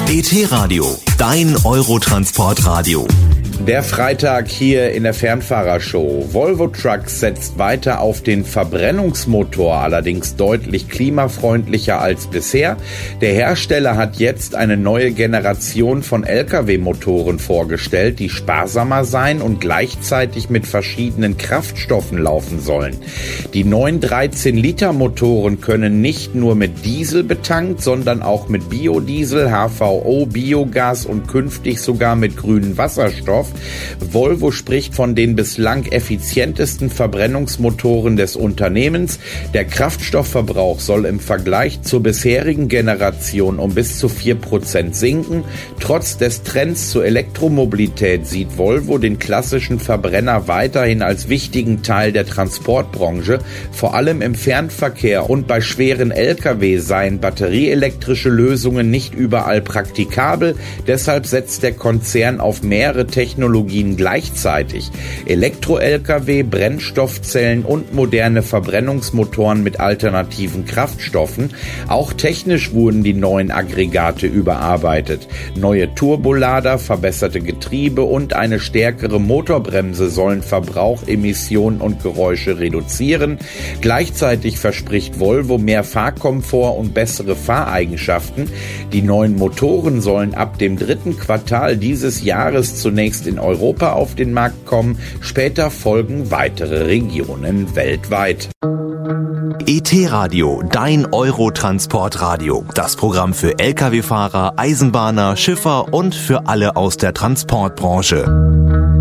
ET-Radio, dein Eurotransportradio. Der Freitag hier in der Fernfahrershow. Volvo Trucks setzt weiter auf den Verbrennungsmotor, allerdings deutlich klimafreundlicher als bisher. Der Hersteller hat jetzt eine neue Generation von Lkw-Motoren vorgestellt, die sparsamer sein und gleichzeitig mit verschiedenen Kraftstoffen laufen sollen. Die neuen 13-Liter-Motoren können nicht nur mit Diesel betankt, sondern auch mit Biodiesel, HVO, Biogas und künftig sogar mit grünem Wasserstoff. Volvo spricht von den bislang effizientesten Verbrennungsmotoren des Unternehmens. Der Kraftstoffverbrauch soll im Vergleich zur bisherigen Generation um bis zu 4% sinken. Trotz des Trends zur Elektromobilität sieht Volvo den klassischen Verbrenner weiterhin als wichtigen Teil der Transportbranche. Vor allem im Fernverkehr und bei schweren Lkw seien batterieelektrische Lösungen nicht überall praktikabel. Deshalb setzt der Konzern auf mehrere Technologien gleichzeitig. Elektro-Lkw, Brennstoffzellen und moderne Verbrennungsmotoren mit alternativen Kraftstoffen. Auch technisch wurden die neuen Aggregate überarbeitet. Neue Turbolader, verbesserte Getriebe und eine stärkere Motorbremse sollen Verbrauch, Emissionen und Geräusche reduzieren. Gleichzeitig verspricht Volvo mehr Fahrkomfort und bessere Fahreigenschaften. Die neuen Motoren sollen ab dem 3. Quartal dieses Jahres zunächst in Europa auf den Markt kommen, später folgen weitere Regionen weltweit. ET-Radio, dein Eurotransportradio. Das Programm für Lkw-Fahrer, Eisenbahner, Schiffer und für alle aus der Transportbranche.